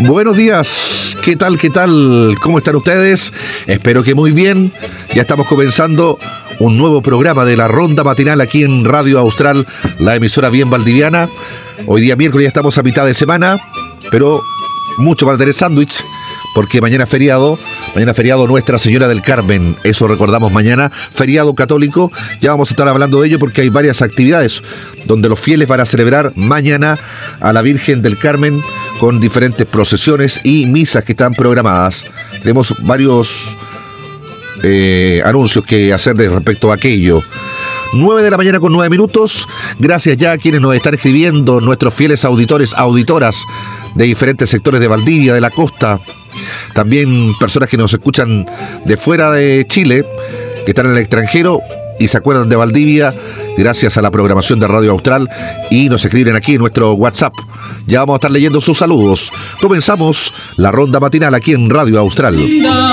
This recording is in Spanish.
Buenos días, ¿qué tal? ¿Cómo están ustedes? Espero que muy bien. Ya estamos comenzando un nuevo programa de la Ronda Matinal aquí en Radio Austral, la emisora bien valdiviana. Hoy día miércoles ya estamos a mitad de semana, pero mucho para tener sándwich, porque mañana feriado Nuestra Señora del Carmen, eso recordamos mañana, feriado católico. Ya vamos a estar hablando de ello porque hay varias actividades donde los fieles van a celebrar mañana a la Virgen del Carmen con diferentes procesiones y misas que están programadas. Tenemos varios anuncios que hacerles respecto a aquello. 9 de la mañana con 9 minutos. Gracias ya a quienes nos están escribiendo, nuestros fieles auditores, auditoras de diferentes sectores de Valdivia, de la costa. También personas que nos escuchan de fuera de Chile, que están en el extranjero y se acuerdan de Valdivia gracias a la programación de Radio Austral y nos escriben aquí en nuestro WhatsApp. Ya vamos a estar leyendo sus saludos. Comenzamos la Ronda Matinal aquí en Radio Austral.